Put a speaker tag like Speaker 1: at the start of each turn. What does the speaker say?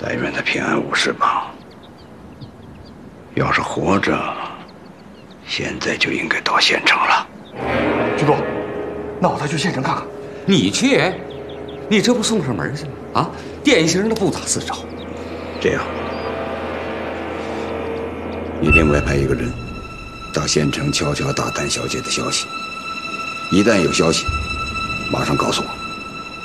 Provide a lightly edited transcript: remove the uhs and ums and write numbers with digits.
Speaker 1: 但愿他平安无事吧。要是活着，现在就应该到县城了。
Speaker 2: 局座，那我再去县城看看。
Speaker 3: 你去？你这不送上门去了啊？典型的不打自招。
Speaker 1: 这样，你另外派一个人到县城悄悄打探小姐的消息，一旦有消息，马上告诉我。